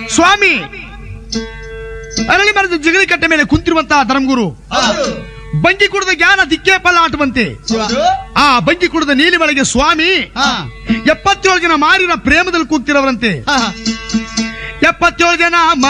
ಸ್ವಾಮಿ ಅರಳಿ ಮರದ ಜಿಗಳಿ ಕಟ್ಟೆ ಮೇಲೆ ಕುಂತಿರುವಂತಹ ಧರ್ಮಗುರು ಬಂಗಿ ಕುಡಿದ ಜ್ಞಾನ ದಿಕ್ಕೇ ಫಲ ಆಟುವಂತೆ ಆ ಬಂಗಿ ಕುಡಿದ ನೀಲಿಮಳೆಗೆ ಸ್ವಾಮಿ 77 ಜನ ಮಾರಿನ ಪ್ರೇಮದಲ್ಲಿ ಕೂಗ್ತಿರವರಂತೆ 77 ಜನ